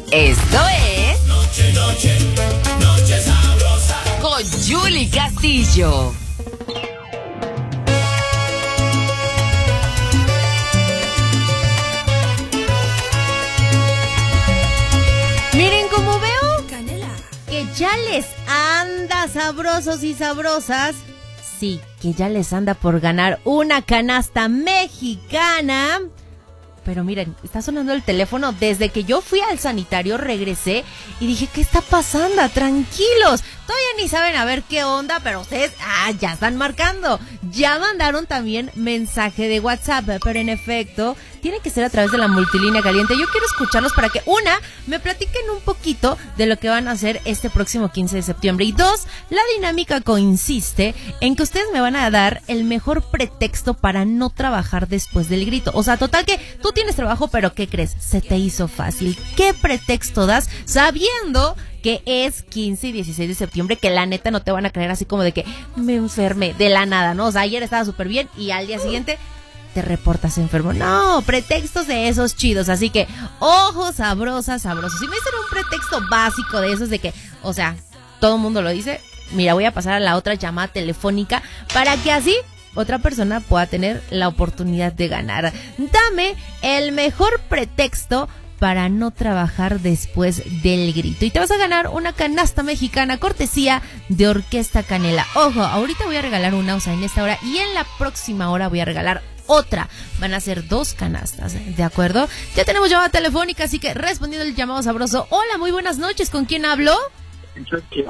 Esto es Noche Sabrosa con Yuli Castillo. Miren cómo veo que ya les anda, sabrosos y sabrosas. Sí, que ya les anda por ganar una canasta mexicana. Pero miren, está sonando el teléfono. Desde que yo fui al sanitario regresé y dije, ¿qué está pasando? Tranquilos. Todavía ni saben a ver qué onda, pero ustedes ya están marcando. Ya mandaron también mensaje de WhatsApp, pero en efecto, tiene que ser a través de la multilínea caliente. Yo quiero escucharlos para que, una, me platiquen un poquito de lo que van a hacer este próximo 15 de septiembre. Y dos, la dinámica consiste en que ustedes me van a dar el mejor pretexto para no trabajar después del grito. O sea, total que tú tienes trabajo, pero ¿qué crees? Se te hizo fácil. ¿Qué pretexto das sabiendo que es 15 y 16 de septiembre, que la neta no te van a creer así como de que me enfermé de la nada, ¿no? O sea, ayer estaba súper bien y al día siguiente te reportas enfermo. No, pretextos de esos chidos. Así que, ojo, sabrosas, sabrosos. Si me dicen un pretexto básico de esos de que, o sea, todo el mundo lo dice, mira, voy a pasar a la otra llamada telefónica para que así otra persona pueda tener la oportunidad de ganar. Dame el mejor pretexto para no trabajar después del grito. Y te vas a ganar una canasta mexicana cortesía de Orquesta Canela. Ojo, ahorita voy a regalar una, o sea, en esta hora, y en la próxima hora voy a regalar otra. Van a ser 2 canastas, ¿de acuerdo? Ya tenemos llamada telefónica, así que respondiendo el llamado sabroso. Hola, muy buenas noches. ¿Con quién hablo? Sergio.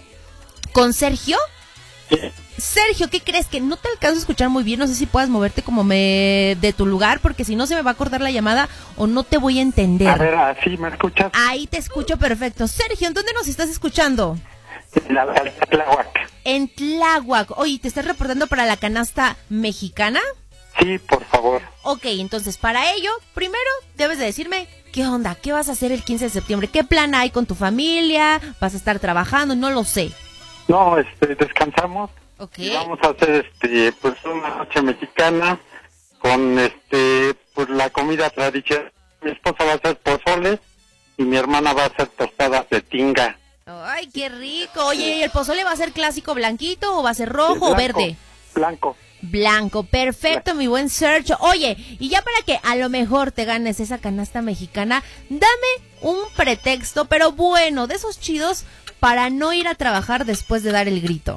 ¿Con Sergio? Sí. Sergio, ¿qué crees? Que no te alcanzo a escuchar muy bien. No sé si puedas moverte como de tu lugar, porque si no se me va a cortar la llamada o no te voy a entender. A ver, ¿así me escuchas? Ahí te escucho perfecto. Sergio, ¿en dónde nos estás escuchando? En Tláhuac. En Tláhuac. Oye, ¿te estás reportando para la canasta mexicana? Sí, por favor. Ok, entonces para ello, primero debes de decirme qué onda, qué vas a hacer el 15 de septiembre, qué plan hay con tu familia, vas a estar trabajando, no lo sé. No, descansamos. Okay. Y vamos a hacer pues una noche mexicana con pues la comida tradicional. Mi esposa va a hacer pozole y mi hermana va a hacer tostadas de tinga. Ay, qué rico. Oye, ¿y el pozole va a ser clásico blanquito o va a ser rojo Blanco, o verde? Blanco. Blanco, perfecto, mi buen Sergio. Oye, y ya para que a lo mejor te ganes esa canasta mexicana, dame un pretexto, pero bueno, de esos chidos, para no ir a trabajar después de dar el grito.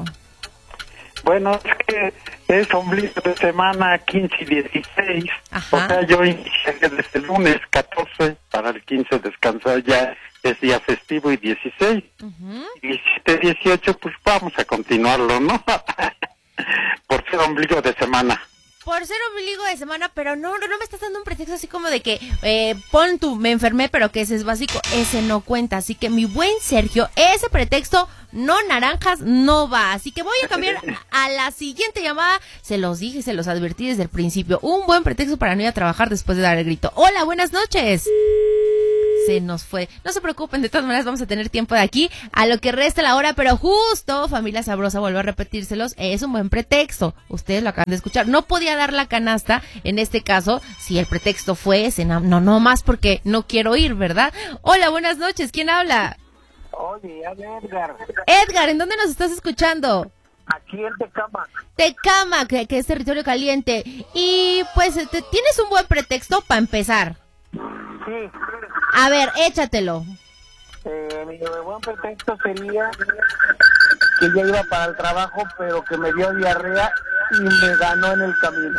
Bueno, es que es ombligo de semana 15 y 16. Ajá. O sea, yo inicié desde el lunes 14 para el 15 descansar, ya es día festivo y 16. Uh-huh. 17, 18, pues vamos a continuarlo, ¿no? Por ser ombligo de semana. Por ser ombligo de semana, pero no me estás dando un pretexto así como de que me enfermé, pero que ese es básico, ese no cuenta. Así que mi buen Sergio, ese pretexto, no naranjas, no va. Así que voy a cambiar a la siguiente llamada. Se los dije, se los advertí desde el principio. Un buen pretexto para no ir a trabajar después de dar el grito. Hola, buenas noches. Se nos fue. No se preocupen, de todas maneras vamos a tener tiempo de aquí a lo que resta la hora, pero justo, familia sabrosa, vuelvo a repetírselos, es un buen pretexto. Ustedes lo acaban de escuchar. No podía dar la canasta, en este caso, si el pretexto fue ese, no más porque no quiero ir, ¿verdad? Hola, buenas noches, ¿quién habla? Oye, habla Edgar. Edgar, ¿en dónde nos estás escuchando? Aquí en Tecámac. Tecámac, que es territorio caliente. Y pues, tienes un buen pretexto para empezar. Sí. A ver, échatelo. Mi buen pretexto sería que ya iba para el trabajo, pero que me dio diarrea y me ganó en el camino.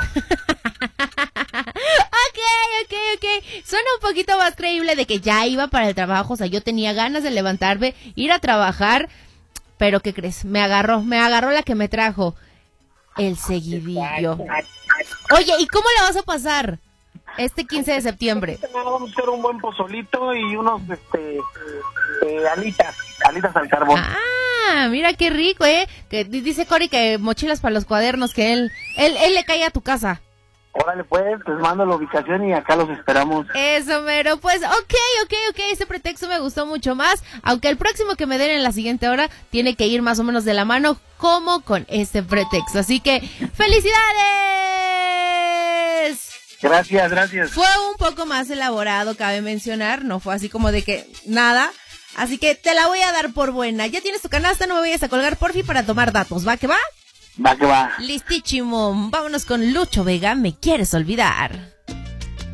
Ok. Suena un poquito más creíble de que ya iba para el trabajo, o sea, yo tenía ganas de levantarme, ir a trabajar, pero ¿qué crees? Me agarró la que me trajo, el seguidillo. Oye, ¿y cómo la vas a pasar este 15 de septiembre? Vamos a hacer un buen pozolito y unos alitas al carbón. Ah, mira qué rico, que dice Cory que mochilas para los cuadernos, que él le cae a tu casa. Órale pues, les mando la ubicación y acá los esperamos. Eso, mero, pues, ok, ese pretexto me gustó mucho más, aunque el próximo que me den en la siguiente hora tiene que ir más o menos de la mano como con este pretexto, así que ¡felicidades! Gracias. Fue un poco más elaborado, cabe mencionar, no fue así como de que nada. Así que te la voy a dar por buena. Ya tienes tu canasta, no me vayas a colgar, porfi, para tomar datos. ¿Va que va? Va que va. Listísimo. Vámonos con Lucho Vega, Me Quieres Olvidar.